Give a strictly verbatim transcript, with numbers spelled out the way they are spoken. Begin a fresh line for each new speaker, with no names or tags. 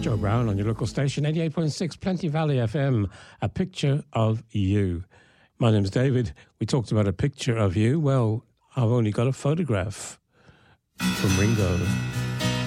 Joe Brown on your local station, eighty-eight point six Plenty Valley F M, A Picture of You. My name's David. We talked about a picture of you. Well, I've only got a photograph from Ringo.